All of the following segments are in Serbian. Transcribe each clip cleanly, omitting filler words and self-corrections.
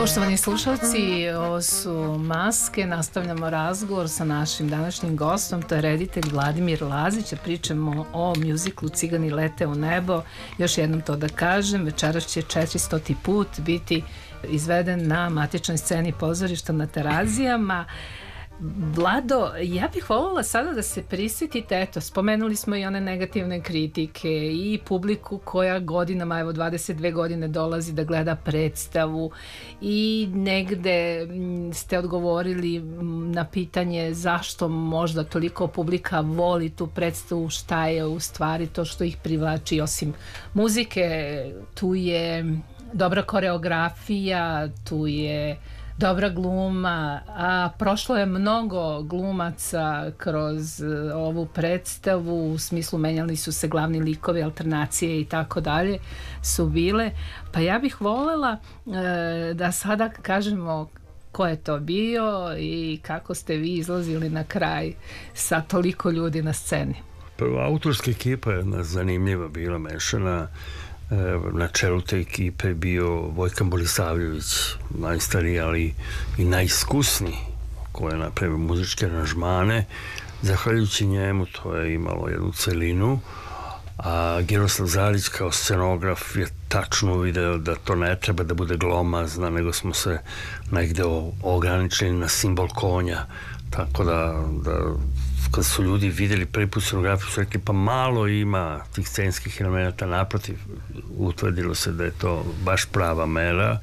Poštovani slušalci, ovo su Maske. Nastavljamo razgovor sa našim današnjim gostom, to je reditelj Vladimir Lazić, a pričamo o mjuziklu Cigani lete u nebo. Još jednom to da kažem, večeras će 400. put biti izveden na matičnoj sceni pozorišta na Terazijama. Vlado, ja bih voljela sada da se prisjetite, eto, spomenuli smo i one negativne kritike i publiku koja godinama, evo 22 godine dolazi da gleda predstavu i negde ste odgovorili na pitanje zašto možda toliko publika voli tu predstavu, šta je u stvari to što ih privlači osim muzike. Tu je dobra koreografija, tu je dobra gluma, a prošlo je mnogo glumaca kroz ovu predstavu, u smislu menjali su se glavni likovi, alternacije i tako dalje su bile, pa ja bih voljela da sada kažemo ko je to bio i kako ste vi izlazili na kraj sa toliko ljudi na sceni. Prvo, autorska ekipa je jedna zanimljiva bila mešana. Na čelu te ekipe je bio Vojkan Bolisavljević, najstariji, ali i najiskusniji, koji je napravio muzičke aranžmane. Zahvaljujući njemu to je imalo jednu celinu, a Giroslav Zarić kao scenograf je tačno video da to ne treba da bude glomazna, nego smo se negde ograničili na simbol konja, tako da kad su ljudi vidjeli prvi put scenografiju su rekli pa malo ima tih scenskih elemenata, naprotiv utvrdilo se da je to baš prava mera.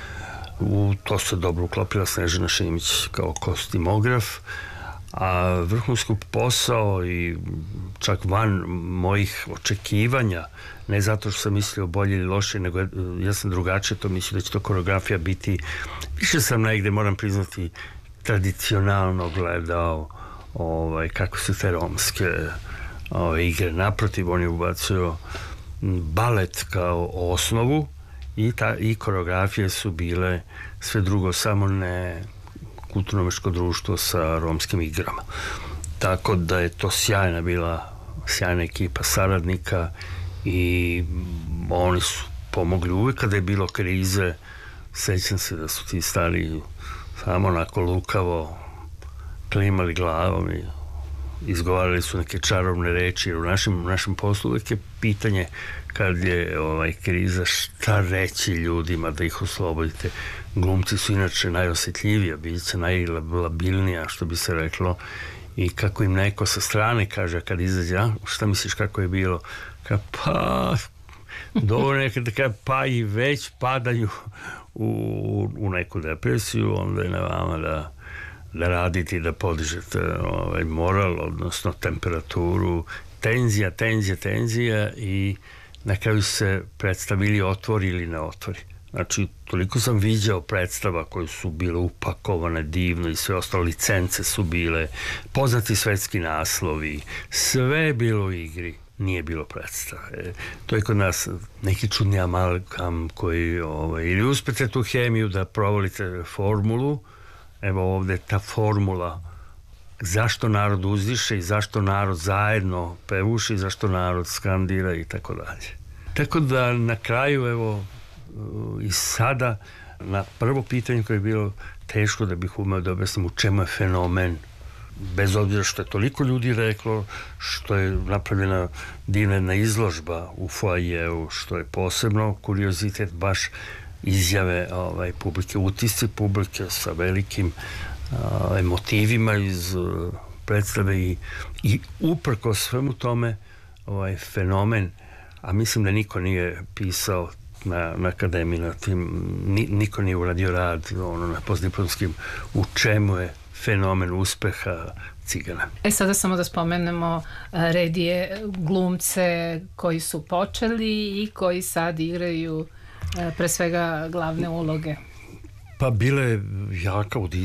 U to se dobro uklopila Snežana Šimić kao kostimograf, a vrhunski posao i čak van mojih očekivanja, ne zato što sam mislio bolje ili loše, nego ja sam drugačije to mislio da će to koreografija biti, više sam negde, moram priznati, tradicionalno gledao kako su te romske igre. Naprotiv, on je ubacio balet kao osnovu i koreografije su bile sve drugo, samo ne kulturno-umeško društvo sa romskim igrama. Tako da je to sjajna ekipa saradnika i oni su pomogli uvijek kada je bilo krize. Sećam se da su ti stari samo onako lukavo klimali glavom i izgovarali su neke čarobne reči, jer u našem poslu uvijek je pitanje kad je kriza šta reći ljudima da ih oslobodite. Glumci su inače najosjetljivija bića, najlabilnija, što bi se reklo, i kako im neko sa strane kaže kad izađe, šta misliš kako je bilo, pa dovoljno nekada da kaže pa i već padaju u neku depresiju, onda je na vama da radite i da podižete moral, odnosno temperaturu, tenzija i na kraju se predstavili otvori ili ne otvori. Znači, toliko sam viđao predstava koje su bile upakovane divno i sve ostalo, licence su bile, poznati svetski naslovi, sve je bilo u igri, nije bilo predstave. To je kod nas neki čudni amalgam koji, ili uspete tu hemiju da provalite formulu. Evo ovde ta formula zašto narod uzdiše i zašto narod zajedno pevuši, zašto narod skandira i tako dalje. Tako da na kraju, evo, i sada na prvo pitanje koje je bilo teško da bih umeo da objasnim u čemu je fenomen, bez obzira što je toliko ljudi reklo, što je napravljena divna izložba u foajeu, što je posebno kuriozitet baš izjave publike, utisci publike sa velikim emotivima iz predstave i uprko svemu tome fenomen, a mislim da niko nije pisao na akademiji na tim, niko nije uradio rad na postdiplomskim u čemu je fenomen uspeha Cigana. Sada samo da spomenemo redije glumce koji su počeli i koji sad igraju pre svega glavne uloge. Pa bile jaka audicija